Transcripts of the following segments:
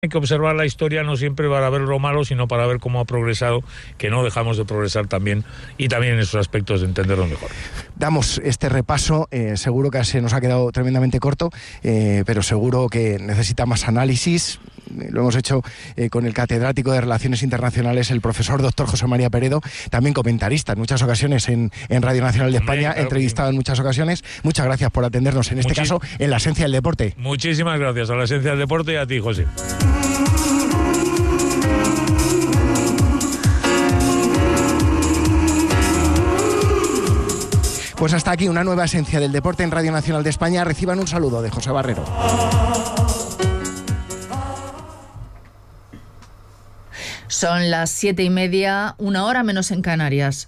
Hay que observar la historia no siempre para ver lo malo, sino para ver cómo ha progresado, que no dejamos de progresar también, y también en esos aspectos de entenderlo mejor. Damos este repaso, seguro que se nos ha quedado tremendamente corto, pero seguro que necesita más análisis. Lo hemos hecho con el catedrático de Relaciones Internacionales, el profesor doctor José María Peredo, también comentarista en muchas ocasiones en Radio Nacional de España, claro, entrevistado en muchas ocasiones. Muchas gracias por atendernos, en este caso, en la esencia del deporte. Muchísimas gracias a la esencia del deporte y a ti, José. Pues hasta aquí una nueva esencia del deporte en Radio Nacional de España. Reciban un saludo de José Barrero. Son las 7:30, 1 hora menos en Canarias.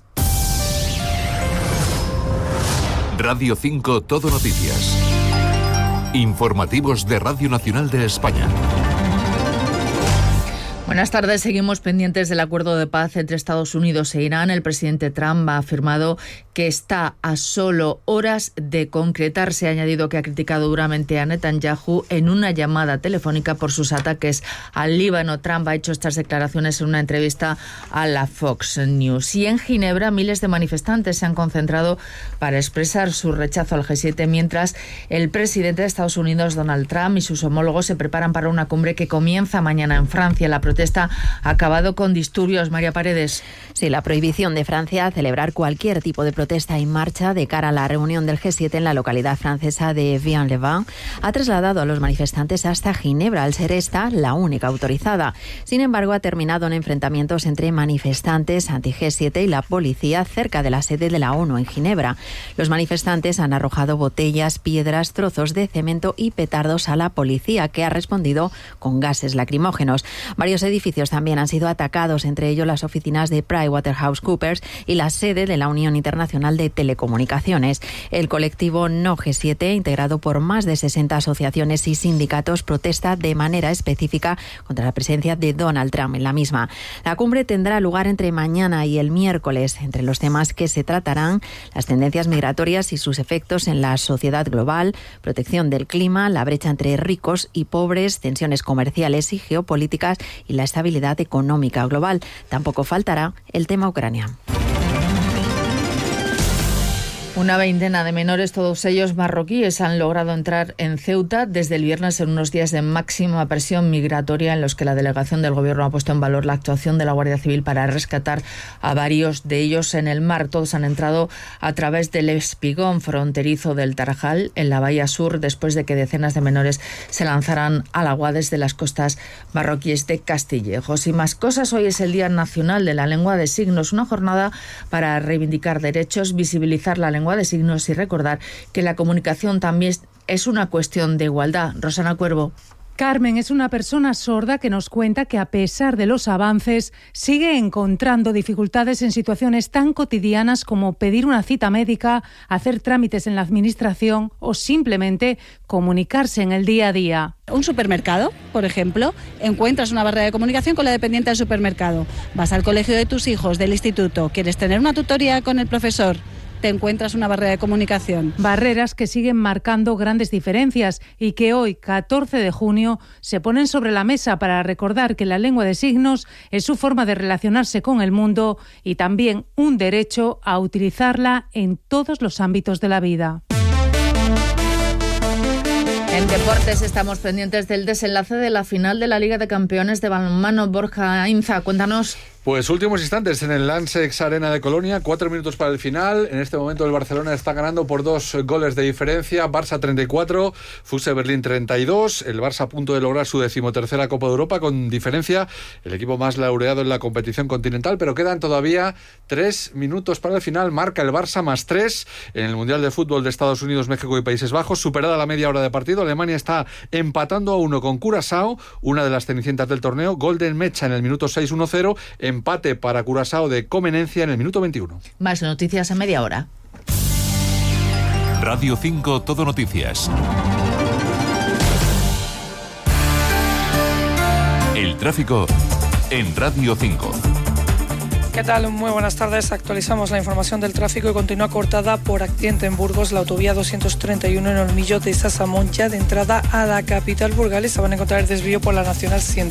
Radio 5 Todo Noticias. Informativos de Radio Nacional de España. Buenas tardes. Seguimos pendientes del acuerdo de paz entre Estados Unidos e Irán. El presidente Trump ha afirmado que está a solo horas de concretarse. Ha añadido que ha criticado duramente a Netanyahu en una llamada telefónica por sus ataques al Líbano. Trump ha hecho estas declaraciones en una entrevista a la Fox News. Y en Ginebra, miles de manifestantes se han concentrado para expresar su rechazo al G7, mientras el presidente de Estados Unidos, Donald Trump, y sus homólogos se preparan para una cumbre que comienza mañana en Francia. La protesta ha acabado con disturbios. María Paredes. Sí, la prohibición de Francia a celebrar cualquier tipo de protesta y marcha de cara a la reunión del G7 en la localidad francesa de Vian-le-Vin ha trasladado a los manifestantes hasta Ginebra, al ser esta la única autorizada. Sin embargo, ha terminado en enfrentamientos entre manifestantes anti-G7 y la policía cerca de la sede de la ONU en Ginebra. Los manifestantes han arrojado botellas, piedras, trozos de cemento y petardos a la policía, que ha respondido con gases lacrimógenos. Varios edificios también han sido atacados, entre ellos las oficinas de PricewaterhouseCoopers y la sede de la Unión Internacional de Telecomunicaciones. El colectivo No G7, integrado por más de 60 asociaciones y sindicatos, protesta de manera específica contra la presencia de Donald Trump en la misma. La cumbre tendrá lugar entre mañana y el miércoles. Entre los temas que se tratarán, las tendencias migratorias y sus efectos en la sociedad global, protección del clima, la brecha entre ricos y pobres, tensiones comerciales y geopolíticas y la estabilidad económica global. Tampoco faltará el tema Ucrania. Una veintena de menores, todos ellos marroquíes, han logrado entrar en Ceuta desde el viernes en unos días de máxima presión migratoria en los que la delegación del Gobierno ha puesto en valor la actuación de la Guardia Civil para rescatar a varios de ellos en el mar. Todos han entrado a través del espigón fronterizo del Tarajal, en la bahía sur, después de que decenas de menores se lanzaran al agua desde las costas marroquíes de Castillejos. Y más cosas, hoy es el Día Nacional de la Lengua de Signos, una jornada para reivindicar derechos, visibilizar la lengua de signos y recordar que la comunicación también es una cuestión de igualdad. Rosana Cuervo. Carmen es una persona sorda que nos cuenta que, a pesar de los avances, sigue encontrando dificultades en situaciones tan cotidianas como pedir una cita médica, hacer trámites en la administración o simplemente comunicarse en el día a día. Un supermercado, por ejemplo, encuentras una barrera de comunicación con la dependiente del supermercado. Vas al colegio de tus hijos, del instituto, quieres tener una tutoría con el profesor, te encuentras una barrera de comunicación. Barreras que siguen marcando grandes diferencias y que hoy, 14 de junio, se ponen sobre la mesa para recordar que la lengua de signos es su forma de relacionarse con el mundo y también un derecho a utilizarla en todos los ámbitos de la vida. En deportes estamos pendientes del desenlace de la final de la Liga de Campeones de balonmano. Borja Inza, cuéntanos. Pues últimos instantes en el Lancex Arena de Colonia, 4 minutos para el final. En este momento el Barcelona está ganando por 2 goles de diferencia. Barça 34, Fuse Berlín 32. El Barça a punto de lograr su 13ª Copa de Europa con diferencia. El equipo más laureado en la competición continental, pero quedan todavía 3 minutos para el final. Marca el Barça +3 en el Mundial de Fútbol de Estados Unidos, México y Países Bajos. Superada la media hora de partido, Alemania está empatando a 1 con Curazao, una de las cenicientas del torneo. Golden Mecha en el minuto 6, 1-0. Empate para Curazao de Comenencia en el minuto 21. Más noticias en media hora. Radio 5 Todo Noticias. El tráfico en Radio 5. ¿Qué tal? Muy buenas tardes. Actualizamos la información del tráfico y continúa cortada por accidente en Burgos. La autovía 231 en Olmillo de Sasamón, ya de entrada a la capital burgalesa. Van a encontrar el desvío por la Nacional 100.